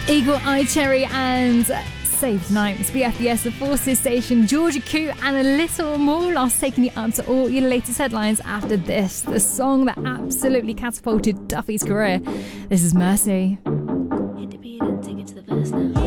Eagle Eye Cherry and Save Tonight, BFBS, The Forces Station, Georgia Koo, and a little more. Last taking you up to all your latest headlines after this. The song that absolutely catapulted Duffy's career. This is Mercy. Hit the beat and take it to the verse now.